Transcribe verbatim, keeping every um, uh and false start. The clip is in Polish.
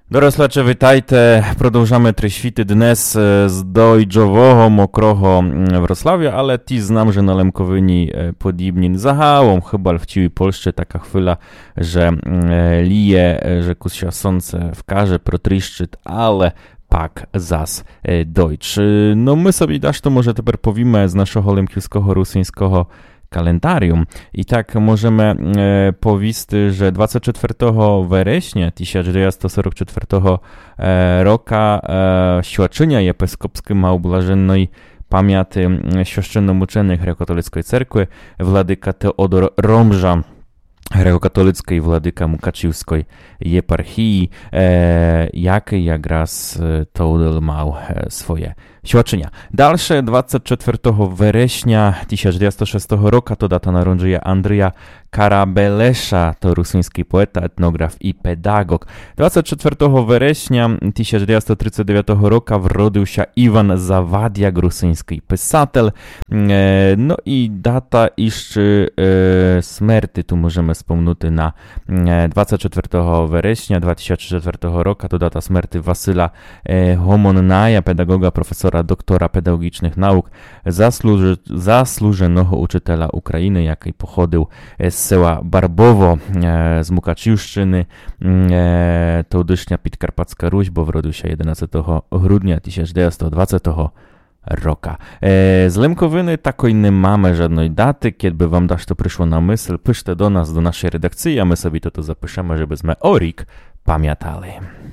Doroslacze, witajte. Продовжamy трещити днес з дойджового мокрого Wrocławia, ale ti znam, że na Lemkowyni podobnie zaгалом, chyba w całej Polsce taka chwila, że lije, że kusia słońce w karze protriszczyt, ale pak zas Deutsch. No my sobie dasz to może teraz powiemy z naszego lemkowskiego, rusyńskiego kalendarium. I tak możemy e, powiedzieć, że dwudziestego czwartego września tysiąc dziewięćset czterdziestego czwartego e, roku e, świadczenia episkopskie Małoblażennej pamięci święczennomuczenych Grecko-katolickiej cerkwy Władyka Teodor Romża Grecko-katolickiej Władyka Mukaczyńskiej eparchii, e, jakiej jak raz Teodor miał e, swoje świadczenia. Dalsze dwudziestego czwartego września tysiąc dziewięćset szóstego roku to data narodzenia Andrija Karabelesza, to rosyjski poeta, etnograf i pedagog. dwudziestego czwartego września tysiąc dziewięćset trzydziestego dziewiątego roku urodził się Iwan Zawadiak, rosyjski pisatel. E, no i data jeszcze e, śmierci tu możemy wspomnieć na e, dwudziestego czwartego września dwa tysiące czwartego roku to data śmierci Wasyla e, Homonnaja, pedagoga, profesora, doktora pedagogicznych nauk, zasłuży, zasłużonego uczytela Ukrainy, jaki pochodził z sela Barbowo e, z Mukaczyńszczyny, e, to dysznia Podkarpacka Ruś, bo urodził się jedenastego grudnia tysiąc dziewięćset dwudziestego roku. E, z Lemkowyny takiej nie mamy żadnej daty, kiedy wam dasz to przyszło na myśl, piszcie do nas, do naszej redakcji, a my sobie to, to zapiszemy, żebyśmy o rik pamiętali.